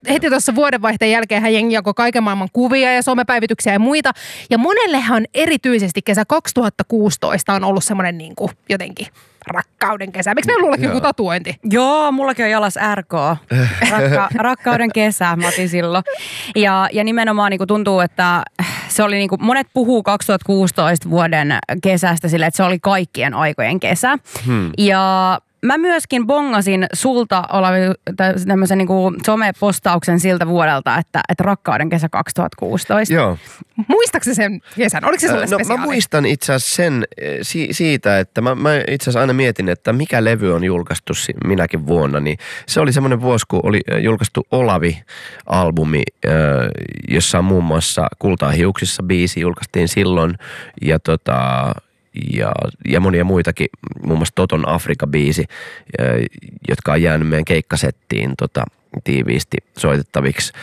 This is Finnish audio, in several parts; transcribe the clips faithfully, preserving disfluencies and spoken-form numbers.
heti tuossa vuodenvaihteen jälkeen hän jengi jakoi kaiken maailman kuvia ja somepäivityksiä ja muita. Ja monellehan erityisesti kesä kaksituhattakuusitoista on ollut semmoinen niin kuin jotenkin rakkauden kesä. Miksi meillä luullakin joku tatuointi? Joo, mullakin on jalas R K. Rakka, rakkauden kesä, mä otin silloin. Ja, ja nimenomaan niin kuin tuntuu, että se oli niin kuin, monet puhuu kaksituhattakuusitoista vuoden kesästä sille, että se oli kaikkien aikojen kesä. Hmm. Ja mä myöskin bongasin sulta tämmöisen niin kuin somepostauksen siltä vuodelta, että, että rakkauden kesä kaksituhattakuusitoista. Joo. Muistatko sen kesän? Oliko se sulle no, spesiaali? Mä muistan itse asiassa sen si- siitä, että mä, mä itse asiassa aina mietin, että mikä levy on julkaistu minäkin vuonna. Niin se oli semmoinen vuosi, kun oli julkaistu Olavi-albumi, jossa on muun muassa Kultaa hiuksissa -biisi julkaistiin silloin ja tota... Ja, ja monia muitakin, muun muassa Toton Afrika-biisi, jotka on jäänyt meidän keikkasettiin tota, tiiviisti soitettaviksi.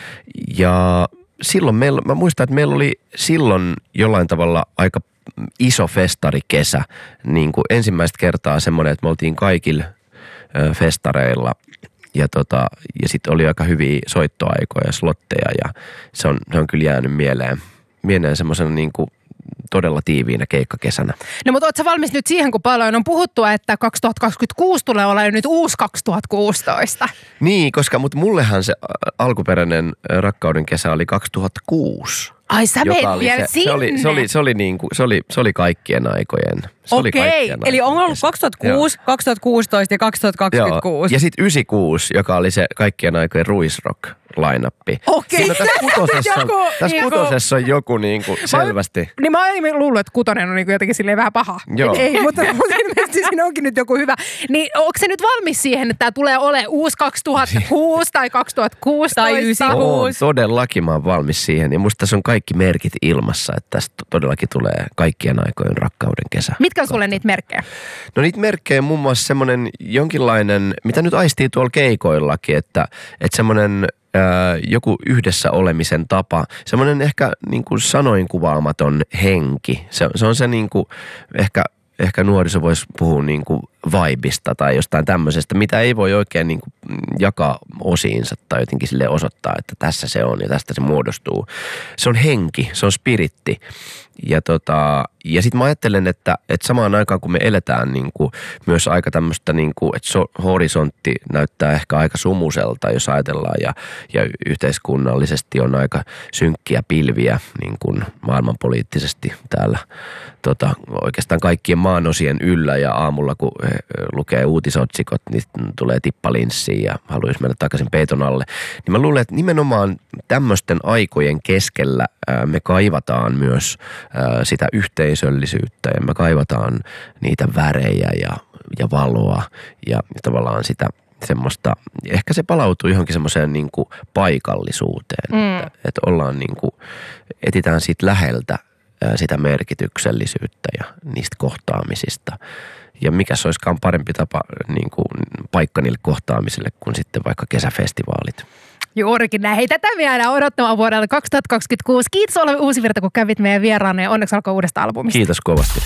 Ja silloin meillä, mä muistan, että meillä oli silloin jollain tavalla aika iso festarikesä. Niin kuin ensimmäistä kertaa semmoinen, että me oltiin kaikilla festareilla. Ja, tota, ja sitten oli aika hyviä soittoaikoja ja slotteja ja se on, se on kyllä jäänyt mieleen, mieleen semmoisena niin kuin todella tiiviinä keikkakesänä. No mutta ootko valmis nyt siihen, kun paljon on puhuttu, että kaksituhattakaksikymmentäkuusi tulee olemaan nyt uusi kaksituhattakuusitoista? Niin, koska mutta mullehan se alkuperäinen rakkauden kesä oli kaksituhattakuusi. Ai sä meet vielä se, sinne? Se oli, se, oli, se, oli niin kuin, se, oli, se oli kaikkien aikojen. Se Okei, oli kaikkien eli on ollut kesä. kaksituhattakuusi, joo. kaksituhattakuusitoista ja kaksituhattakaksikymmentäkuusi. Joo. Ja sitten yhdeksänkymmentäkuusi, joka oli se kaikkien aikojen ruisrock line-appi. Okei. Siinä tässä kutosessa, Joku, on, tässä joku. kutosessa on joku niin kuin selvästi. Mä, niin mä oon luullut, että kutonen on niin kuin jotenkin silleen vähän paha. Joo. Ei, mutta, mutta ilmeisesti siinä onkin nyt joku hyvä. Niin onko se nyt valmis siihen, että tämä tulee olemaan uusi kaksituhattakuusi tai kaksituhattakuusitoista? Tai yhdeksänkymmentäkuusi. Oon, todellakin mä oon valmis siihen. Ja musta tässä on kaikki merkit ilmassa, että tästä todellakin tulee kaikkien aikojen rakkauden kesä. Mitkä on sulle niitä merkkejä? No niitä merkkejä muun muassa semmoinen jonkinlainen, mitä nyt aistii tuolla keikoillakin, että, että semmoinen ää, joku yhdessä olemisen tapa, semmoinen ehkä niin kuin sanoin kuvaamaton henki. Se, se on se niin kuin ehkä, ehkä nuoriso voisi puhua niin kuin vibista tai jostain tämmöisestä, mitä ei voi oikein niin kuin jakaa osiinsa tai jotenkin sille osoittaa, että tässä se on ja tästä se muodostuu. Se on henki, se on spiritti. Ja, tota, ja sitten mä ajattelen, että, että samaan aikaan kun me eletään niin kuin myös aika tämmöistä, niin kuin, että so, horisontti näyttää ehkä aika sumuselta, jos ajatellaan, ja, ja yhteiskunnallisesti on aika synkkiä pilviä niin kuin maailmanpoliittisesti täällä tota, oikeastaan kaikkien maanosien yllä, ja aamulla kun lukee uutisotsikot, niin tulee tippalinssiin ja haluaisi mennä takaisin peiton alle. Niin mä luulen, että nimenomaan tämmöisten aikojen keskellä ää, me kaivataan myös ää, sitä yhteisöllisyyttä ja me kaivataan niitä värejä ja, ja valoa ja, ja tavallaan sitä semmoista, ehkä se palautuu johonkin semmoiseen niin kuin paikallisuuteen, mm. että, että ollaan niin kuin, etitään siitä läheltä ää, sitä merkityksellisyyttä ja niistä kohtaamisista. Ja mikä se olisikaan parempi tapa, niin kuin, paikka niille kohtaamisille kuin sitten vaikka kesäfestivaalit. Juurikin näin. Hei, tätä vielä odottamaan vuodelle kaksituhattakaksikymmentäkuusi. Kiitos Olavi Uusivirta, kun kävit meidän vieraana ja onneksi alkoi uudesta albumista. Kiitos kovasti.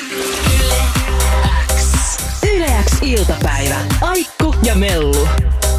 Yle X iltapäivä. Aikku ja Mellu.